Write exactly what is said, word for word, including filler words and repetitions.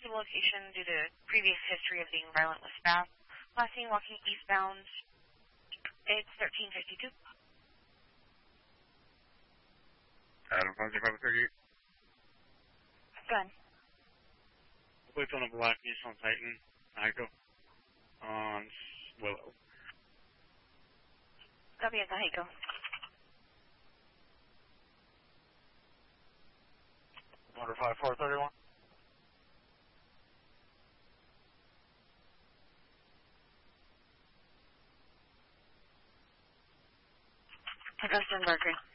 to the location due to previous history of being violent with staff. Last seen walking eastbound. It's thirteen fifty-two. Adam, five zero five thirty-eight. Gun. Plates on a black Nissan Titan, Ico, on Willow. Copy at the Ico. Motor five four thirty-one. Augusta and Berkeley.